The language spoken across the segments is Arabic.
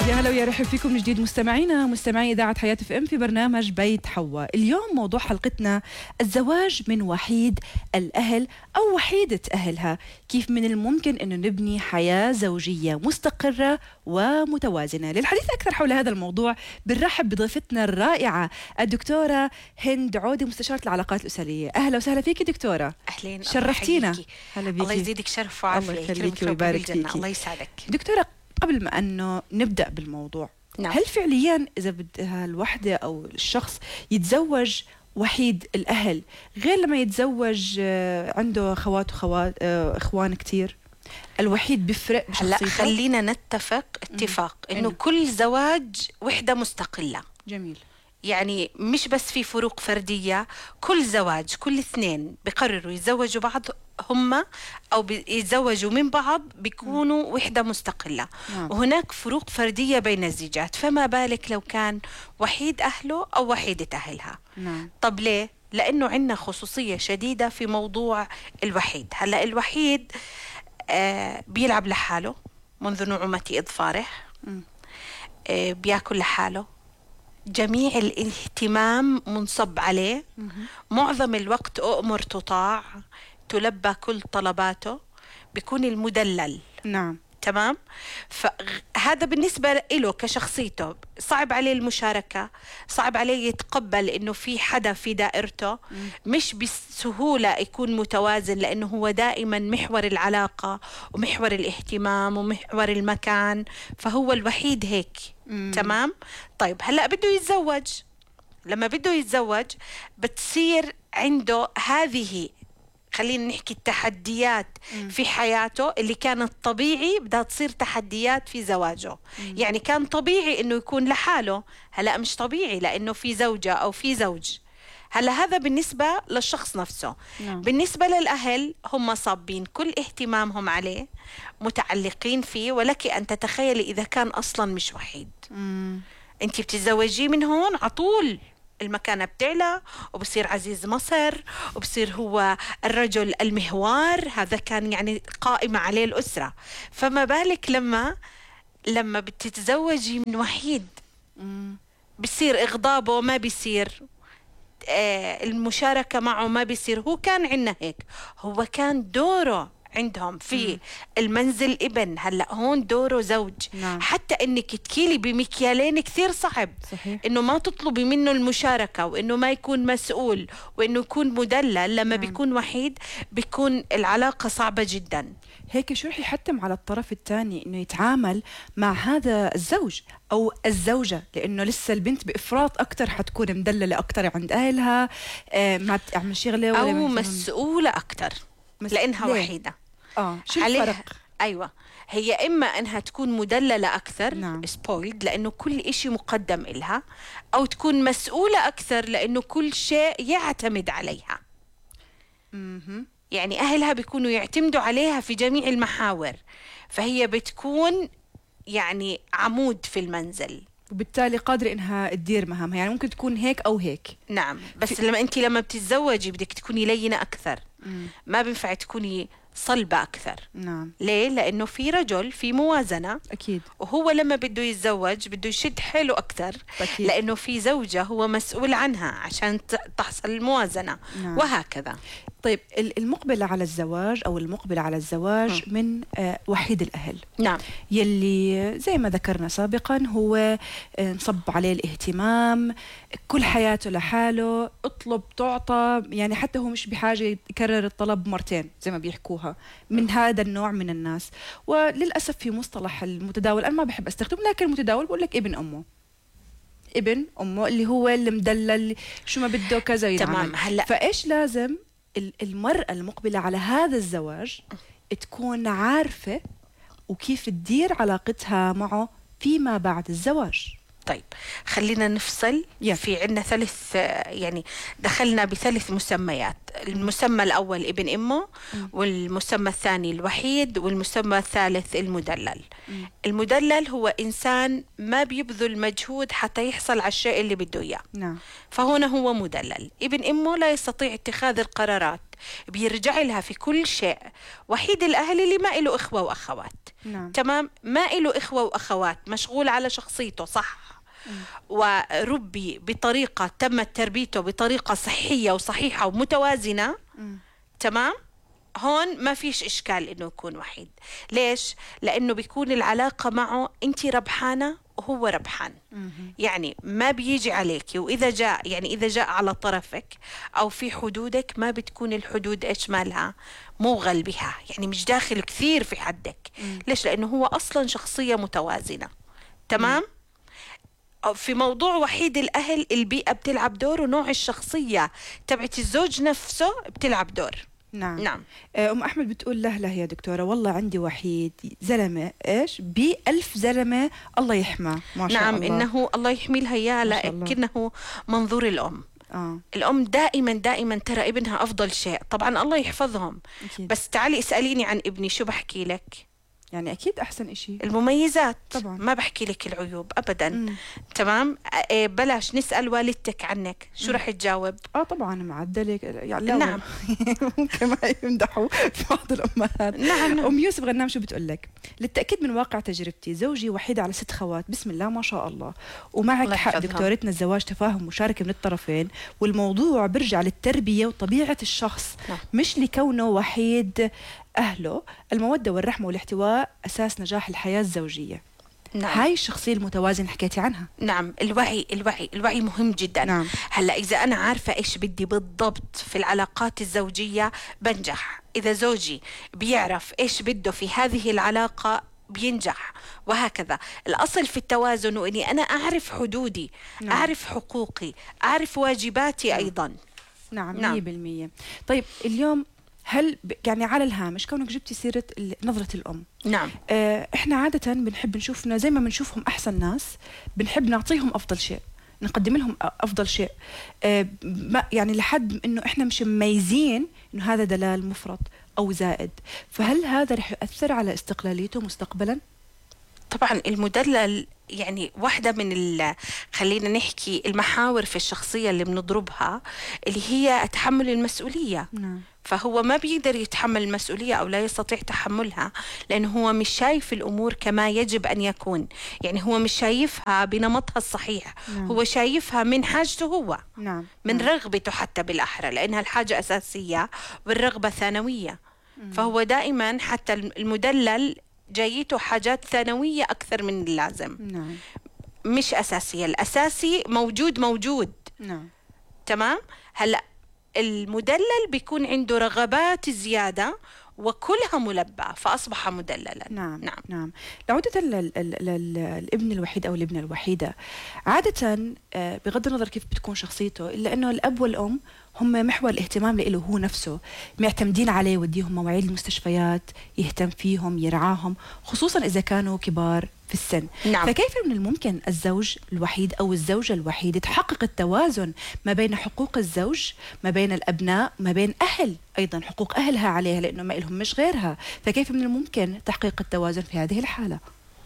يا هلا ويا رحب فيكم من جديد مستمعي إذاعة حياة اف ام في برنامج بيت حواء. اليوم موضوع حلقتنا الزواج من وحيد الأهل أو وحيدة أهلها، كيف من الممكن أنه نبني حياة زوجية مستقرة ومتوازنة. للحديث أكثر حول هذا الموضوع بنرحب بضيفتنا الرائعة الدكتورة هند عودي، مستشارة العلاقات الأسرية. أهلا وسهلا فيكي دكتورة. أهلين، شرفتينا. هلا بيكي. الله يزيدك شرف وعافية. الله يخليكي ويبارك فيكي. الله يسعدك دكتورة، قبل ما أنه نبدأ بالموضوع، نعم. هل فعليا إذا بدها الوحدة أو الشخص يتزوج وحيد الأهل غير لما يتزوج عنده خوات إخوان كتير؟ الوحيد بيفرق هلا بشخصيته؟ خلينا نتفق اتفاق إنه كل زواج وحدة مستقلة. جميل. يعني مش بس في فروق فردية، كل زواج كل اثنين بقرروا يتزوجوا بعض هم أو يتزوجوا من بعض بيكونوا وحدة مستقلة. وهناك فروق فردية بين الزوجات، فما بالك لو كان وحيد أهله أو وحيدة أهلها. طب ليه؟ لأنه عندنا خصوصية شديدة في موضوع الوحيد. هلأ الوحيد بيلعب لحاله منذ نعومة إظفاره، بياكل لحاله، جميع الاهتمام منصب عليه، معظم الوقت أؤمر تطاع، تلبى كل طلباته، بيكون المدلل. نعم. تمام. فهذا بالنسبة له كشخصيته صعب عليه المشاركة، صعب عليه يتقبل إنه في حدا في دائرته، مش بسهولة يكون متوازن، لأنه هو دائما محور العلاقة ومحور الاهتمام ومحور المكان، فهو الوحيد هيك. تمام. طيب هلأ بده يتزوج، لما بده يتزوج بتصير عنده هذه، خلينا نحكي التحديات في حياته اللي كانت طبيعي بدها تصير تحديات في زواجه. يعني كان طبيعي انه يكون لحاله، هلأ مش طبيعي لانه في زوجة او في زوج. هلا هذا بالنسبة للشخص نفسه. بالنسبة للأهل هم صابين كل اهتمامهم عليه، متعلقين فيه، ولك أن تتخيلي إذا كان أصلا مش وحيد. أنت بتتزوجيه من هون عطول المكانة بتعلى وبصير عزيز مصر وبصير هو الرجل المهوار، هذا كان يعني قائمة عليه الأسرة. فما بالك لما بتتزوجي من وحيد، بصير إغضابه ما بيصير، المشاركة معه ما بيصير. هو كان عندنا هيك، هو كان دوره عندهم في المنزل ابن، هلأ هون دوره زوج. حتى انك تكيلي بمكيالين كثير صعب. صحيح. انه ما تطلبي منه المشاركة وانه ما يكون مسؤول وانه يكون مدلل. لما بيكون وحيد بيكون العلاقة صعبة جدا. هيك شو رح يحتم على الطرف الثاني انه يتعامل مع هذا الزوج او الزوجة، لانه لسه البنت بافراط اكثر حتكون مدللة اكثر عند اهلها، ما تعمل شغلة ولا او مسؤولة اكثر لانها ليه؟ وحيدة. شو الفرق؟ ايوه، هي اما انها تكون مدللة اكثر، سبويلد، لانه كل اشي مقدم إلها، او تكون مسؤولة اكثر لانه كل شيء يعتمد عليها. يعني اهلها بيكونوا يعتمدوا عليها في جميع المحاور، فهي بتكون يعني عمود في المنزل، وبالتالي قادرة إنها تدير مهامها. يعني ممكن تكون هيك أو هيك. نعم. بس لما بتتزوجي بدك تكوني لينة أكثر. ما بينفع تكوني صلبة أكثر. نعم. ليه؟ لأنه في رجل في موازنة. أكيد. وهو لما بده يتزوج بده يشد حيله أكثر. أكيد. لأنه في زوجة هو مسؤول عنها عشان تحصل الموازنة. نعم. وهكذا. طيب المقبلة على الزواج أو المقبلة على الزواج من وحيد الأهل. نعم. يلي زي ما ذكرنا سابقا هو نصب عليه الاهتمام، كل حياته لحاله، اطلب تعطى، يعني حتى هو مش بحاجة يكرر الطلب مرتين زي ما بيحكوها من هذا النوع من الناس. وللأسف في مصطلح المتداول، أنا ما بحب أستخدمه لكن المتداول بقول لك ابن أمه اللي هو اللي مدلل شو ما بده كذا ينعمل. تمام. هلا فإيش لازم المرأة المقبلة على هذا الزواج تكون عارفة وكيف تدير علاقتها معه فيما بعد الزواج؟ طيب خلينا نفصل. في عندنا ثلاث، يعني دخلنا بثلاث مسميات. المسمى الأول ابن أمه، والمسمى الثاني الوحيد، والمسمى الثالث المدلل. المدلل هو إنسان ما بيبذل مجهود حتى يحصل على الشيء اللي بده إياه. نعم. فهنا هو مدلل. ابن أمه لا يستطيع اتخاذ القرارات، بيرجع لها في كل شيء. وحيد الأهل اللي ما له إخوة وأخوات. نعم. تمام، ما له إخوة وأخوات، مشغول على شخصيته، صح، وربي بطريقة تمت تربيته بطريقة صحية وصحيحة ومتوازنة. تمام، هون ما فيش إشكال إنه يكون وحيد. ليش؟ لأنه بيكون العلاقة معه أنت ربحانة وهو ربحان. يعني ما بيجي عليك، وإذا جاء يعني إذا جاء على طرفك أو في حدودك، ما بتكون الحدود إيش مالها موغل بها، يعني مش داخل كثير في حدك. ليش؟ لأنه هو أصلا شخصية متوازنة. تمام. في موضوع وحيد الأهل، البيئة بتلعب دور، ونوع الشخصية تبعت الزوج نفسه بتلعب دور. نعم. نعم. أم أحمد بتقول له يا دكتورة والله عندي وحيد زلمة إيش ب1000 زلمة الله يحماه ما شاء نعم الله. إنه الله يحمي لها إياه، لكنه منظور الأم. الأم دائما دائما ترى ابنها أفضل شيء. طبعا الله يحفظهم. أكيد. بس تعالي اسأليني عن ابني، شو بحكي لك؟ يعني أكيد أحسن إشي المميزات طبعا. ما بحكي لك العيوب أبدا. تمام. بلاش نسأل والدتك عنك، شو رح تجاوب؟ طبعا معدلك يعني. نعم. ممكن ما يمدحوا في بعض الأمهات. نعم. أم يوسف غنام شو بتقول لك؟ للتأكيد من واقع تجربتي، زوجي وحيد على 6 خوات، بسم الله ما شاء الله. ومعك حق دكتورتنا، الزواج تفاهم مشاركة من الطرفين، والموضوع برجع للتربية وطبيعة الشخص. مش لكونه وحيد أهله. المودة والرحمة والاحتواء أساس نجاح الحياة الزوجية. نعم. هاي الشخصية المتوازنة حكيتي عنها. نعم، الوعي مهم جدا. نعم. هلا إذا أنا عارفة إيش بدي بالضبط في العلاقات الزوجية بنجح. إذا زوجي بيعرف إيش بده في هذه العلاقة بينجح، وهكذا. الأصل في التوازن وإني أنا أعرف حدودي. نعم. أعرف حقوقي، أعرف واجباتي. نعم. أيضا. نعم. 100%. طيب اليوم هل يعني على الهامش كونك جبتي سيرة نظرة الأم. نعم. إحنا عادة بنحب نشوفنا زي ما بنشوفهم أحسن ناس، بنحب نعطيهم أفضل شيء، نقدم لهم أفضل شيء. يعني لحد إنه إحنا مش مميزين إنه هذا دلال مفرط أو زائد. فهل هذا رح يؤثر على استقلاليته مستقبلا؟ طبعا المدلل يعني واحدة من خلينا نحكي المحاور في الشخصية اللي بنضربها، اللي هي تحمل المسؤولية. نعم. فهو ما بيقدر يتحمل المسؤولية أو لا يستطيع تحملها، لأنه هو مش شايف الأمور كما يجب أن يكون. يعني هو مش شايفها بنمطها الصحيح. نعم. هو شايفها من حاجته هو. نعم. من رغبته حتى بالأحرى، لأنها الحاجة أساسية والرغبة ثانوية. فهو دائما حتى المدلل جايته حاجات ثانوية أكثر من اللازم. نعم. مش أساسية. الأساسي موجود. نعم. تمام. هلأ المدلل بيكون عنده رغبات زيادة وكلها ملبى، فأصبح مدللا. نعم. نعم. نعم. لعودة للابن الوحيد أو الابنة الوحيدة، عادة بغض النظر كيف بتكون شخصيته، إلا أنه الأب والأم هم محور الاهتمام له هو نفسه، معتمدين عليه، يوديهم مواعيد المستشفيات، يهتم فيهم، يرعاهم، خصوصا إذا كانوا كبار في السن. نعم. فكيف من الممكن الزوج الوحيد أو الزوجة الوحيدة تحقق التوازن ما بين حقوق الزوج، ما بين الأبناء، ما بين أهل أيضا حقوق أهلها عليها لأنه ما لهم مش غيرها؟ فكيف من الممكن تحقيق التوازن في هذه الحالة؟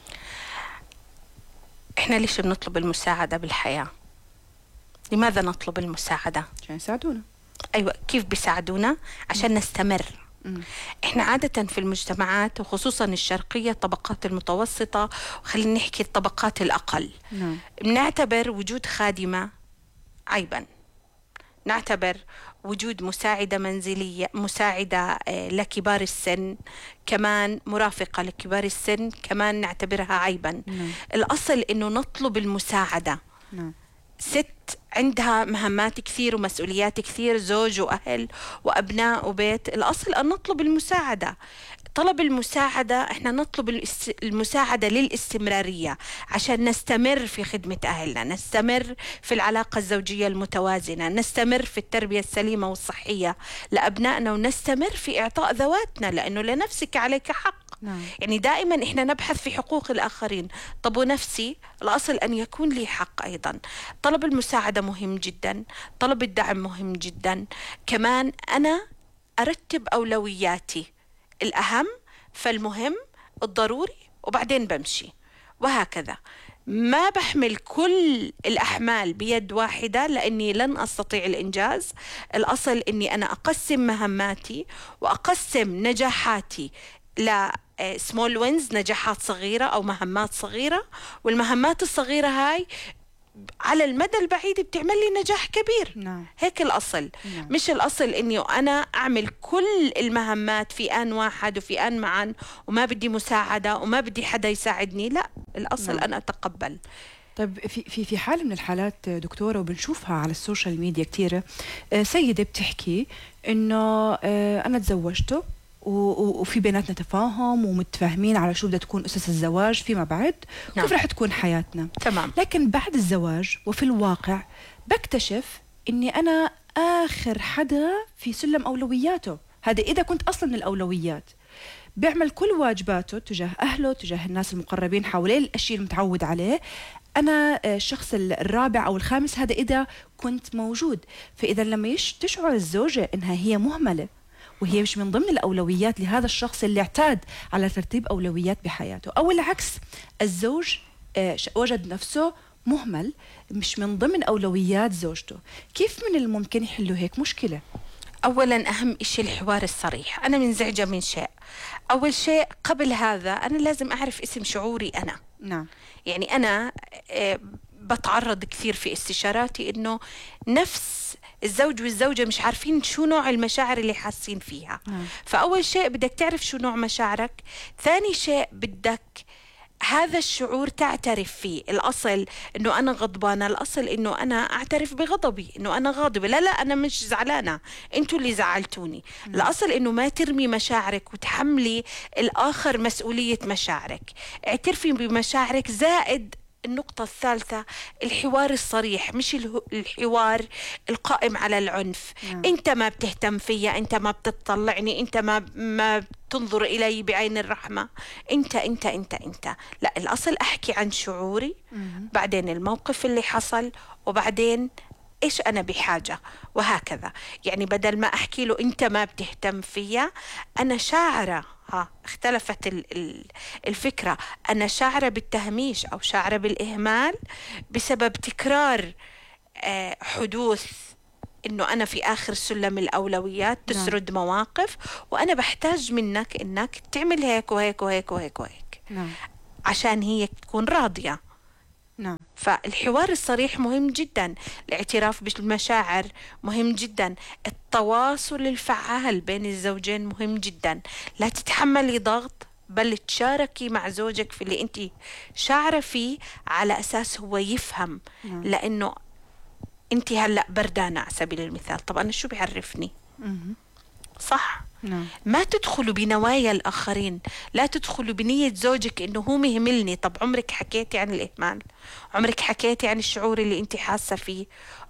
إحنا ليش بنطلب المساعدة بالحياة؟ لماذا نطلب المساعدة؟ عشان يساعدونا. أيوة، كيف بيساعدونا؟ عشان نستمر. إحنا عادة في المجتمعات وخصوصا الشرقية، الطبقات المتوسطة، وخلينا نحكي الطبقات الأقل، بنعتبر وجود خادمة عيبا، نعتبر وجود مساعدة منزلية، مساعدة لكبار السن، كمان مرافقة لكبار السن، كمان نعتبرها عيبا. الأصل إنه نطلب المساعدة. ست عندها مهمات كثير ومسؤوليات كثير، زوج وأهل وأبناء وبيت، الأصل أن نطلب المساعدة. طلب المساعدة، احنا نطلب المساعدة للاستمرارية عشان نستمر في خدمة أهلنا، نستمر في العلاقة الزوجية المتوازنة، نستمر في التربية السليمة والصحية لأبنائنا، ونستمر في إعطاء ذواتنا، لأنه لنفسك عليك حق. نعم. يعني دائما إحنا نبحث في حقوق الآخرين. طب ونفسي، الأصل أن يكون لي حق أيضا. طلب المساعدة مهم جدا، طلب الدعم مهم جدا. كمان أنا أرتب أولوياتي، الأهم فالمهم، الضروري، وبعدين بمشي، وهكذا. ما بحمل كل الأحمال بيد واحدة لأني لن أستطيع الإنجاز. الأصل أني أنا أقسم مهماتي وأقسم نجاحاتي ل small wins، نجاحات صغيرة أو مهمات صغيرة، والمهمات الصغيرة هاي على المدى البعيد بتعمل لي نجاح كبير. نعم. هيك الأصل. نعم. مش الأصل إني أنا أعمل كل المهمات في آن واحد وفي آن معا وما بدي مساعدة وما بدي حدا يساعدني. لا، الأصل نعم. أنا أتقبل. طيب في حالة من الحالات دكتورة، وبنشوفها على السوشيال ميديا كثيرة، سيدة بتحكي إنه أنا تزوجته وفي بيناتنا تفاهم ومتفاهمين على شو بدها تكون أسس الزواج فيما بعد، نعم. كيف رح تكون حياتنا. تمام. لكن بعد الزواج وفي الواقع بكتشف إني أنا آخر حدا في سلم أولوياته. هذا إذا كنت أصلا من الأولويات. بيعمل كل واجباته تجاه أهله، تجاه الناس المقربين حواليه، الأشياء المتعود عليه. أنا الشخص الرابع أو الخامس، هذا إذا كنت موجود. فإذا لما تشعر الزوجة إنها هي مهملة وهي مش من ضمن الأولويات لهذا الشخص اللي اعتاد على ترتيب أولويات بحياته، أو العكس، الزوج وجد نفسه مهمل مش من ضمن أولويات زوجته، كيف من الممكن يحلوا هيك مشكلة؟ أولا أهم إشي الحوار الصريح. أنا منزعجة من شيء، أول شيء قبل هذا أنا لازم أعرف اسم شعوري أنا. نعم. يعني أنا بتعرض كثير في استشاراتي إنه نفس الزوج والزوجة مش عارفين شو نوع المشاعر اللي حاسين فيها. فأول شيء بدك تعرف شو نوع مشاعرك. ثاني شيء بدك هذا الشعور تعترف فيه. الأصل إنه أنا غضبانة، الأصل إنه أنا أعترف بغضبي، إنه أنا غاضبة. لا أنا مش زعلانة، أنتوا اللي زعلتوني. الأصل إنه ما ترمي مشاعرك وتحملي الآخر مسؤولية مشاعرك. اعترفي بمشاعرك. زائد النقطة الثالثة، الحوار الصريح، مش الحوار القائم على العنف. أنت ما بتهتم فيا، أنت ما بتطلعني، أنت ما بتنظر إلي بعين الرحمة، أنت. لا، الأصل أحكي عن شعوري، بعدين الموقف اللي حصل، وبعدين إيش أنا بحاجة، وهكذا. يعني بدل ما أحكي له أنت ما بتهتم فيا، أنا شاعرة. اختلفت الفكرة. أنا شاعرة بالتهميش أو شاعرة بالإهمال بسبب تكرار حدوث إنه أنا في آخر سلم الأولويات، تسرد مواقف، وأنا بحتاج منك إنك تعمل هيك وهيك وهيك وهيك وهيك عشان هي تكون راضية. نعم. فالحوار الصريح مهم جدا، الاعتراف بالمشاعر مهم جدا، التواصل الفعال بين الزوجين مهم جدا. لا تتحملي ضغط، بل تشاركي مع زوجك في اللي انت شاعرة فيه على أساس هو يفهم. لأنه انت هلأ بردانة على سبيل المثال، طب أنا شو بيعرفني؟ صح؟ ما تدخلوا بنوايا الآخرين. لا تدخلوا بنية زوجك إنه هو مهملني. طب عمرك حكيتي عن الإهمال؟ عمرك حكيتي عن الشعور اللي أنت حاسة فيه؟